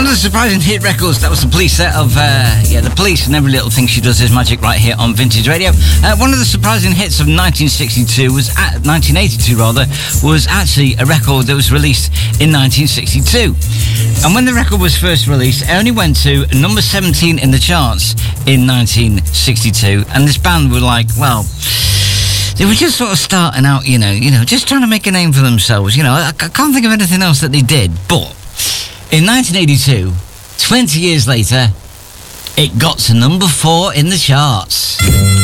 One of the surprising hit records, that was the Police set of, The Police and Every Little Thing She Does Is Magic right here on Vintage Radio. One of the surprising hits of 1982 1982 was actually a record that was released in 1962. And when the record was first released, it only went to number 17 in the charts in 1962. And this band were like, well, they were just sort of starting out, just trying to make a name for themselves. I can't think of anything else that they did. But in 1982, 20 years later, it got to number 4 in the charts.